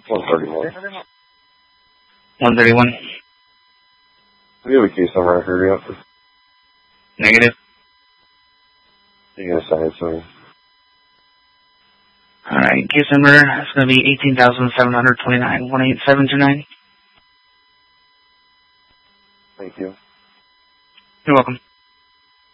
131. 131. Do you have a case number I heard you? Negative. You're going to send it to me. Alright, case number is going to be 18,729, 18729. Thank you. You're welcome.